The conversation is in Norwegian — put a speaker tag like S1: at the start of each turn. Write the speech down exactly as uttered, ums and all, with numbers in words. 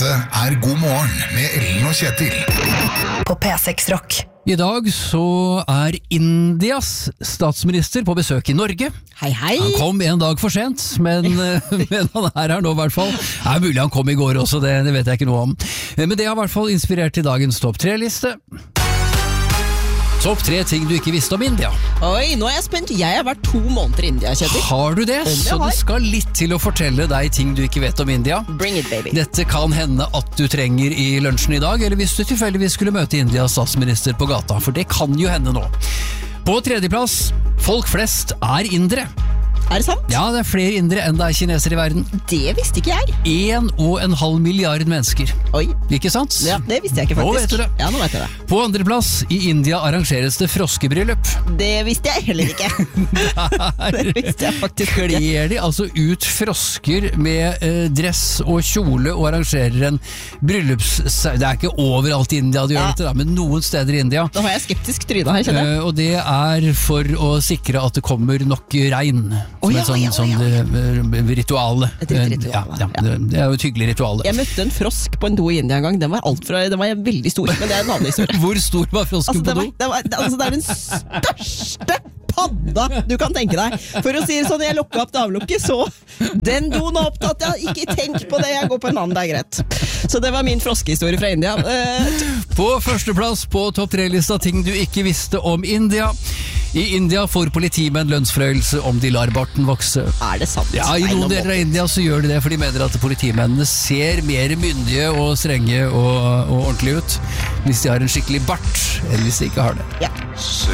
S1: Dette er God morgen med Ellen og Kjetil.
S2: På P seks Rock.
S3: I dag så er Indias statsminister på besøk i Norge.
S4: Hei, hei.
S3: Han kom en dag for sent, men, men han er her nå i hvert fall. Det er mulig han kom i går også, det, det vet jeg ikke noe om. Men det har i hvert fall inspirert til dagens topp tre-liste. Topp tre ting du ikke visste om India.
S4: Oi, nå er jeg spent. Jeg har vært to måneder i India, Kjetil.
S3: Har du det?
S4: Om jeg
S3: Så
S4: har.
S3: det skal litt til å fortelle deg ting du ikke vet om India.
S4: Bring it, baby.
S3: Dette kan hende at du trenger i lunsjen i dag, eller hvis du tilfeldigvis skulle møte Indias statsminister på gata, for det kan jo hende nå. På tredjeplass, folk flest er indre.
S4: Er det sant?
S3: Ja, det er flere indre enn det er kinesere i verden.
S4: Det visste ikke jeg.
S3: En og en halv milliard mennesker.
S4: Oi.
S3: Ikke sant?
S4: Ja, det visste jeg ikke faktisk.
S3: Nå vet du det.
S4: Ja, nå vet jeg det.
S3: På andre plass, i India arrangeres det froskebryllup.
S4: Det visste jeg heller ikke. Det visste jeg faktisk ikke.
S3: Kler de altså ut frosker med eh, dress og kjole og arrangerer en bryllups... Det er ikke overalt i India de gjør
S4: Ja.
S3: dette, da, men noen steder i India.
S4: Da har jeg skeptisk tryne her, kjenner jeg.
S3: Eh, og det er for å sikre at det kommer nok regn.
S4: Å,
S3: Som
S4: ja,
S3: et sånn,
S4: ja, ja,
S3: sånn eh, rituale.
S4: Et lite ritual,
S3: ja, ja,
S4: ja.
S3: Det, det er jo et hyggelig rituale.
S4: Jeg møtte en frosk på en do i India en gang. Den var, alt fra, den var veldig stor, men det er en annen historie.
S3: Hvor stor var frosken
S4: Altså,
S3: på
S4: det,
S3: do?
S4: var, det, var, altså, det er den største padda du kan tenke deg. For å si det sånn, jeg lukket opp damelukket, så den doen er opptatt. Ja, ikke tenk på det, jeg går på en annen, det er greit. Så det var min froskehistorie fra India. Uh,
S3: På førsteplass på topp tre-lista ting du ikke visste om India. I India får politimenn lønnsforhøyelse om de lar barten vokse.
S4: er det sant?
S3: Ja, i
S4: Nei, nå
S3: noen
S4: må-
S3: deler av India så gjør de det, for de mener at politimennene ser mer myndige og strenge og, og ordentlige ut hvis de har en skikkelig bart, enn hvis de ikke har det.
S4: Ja.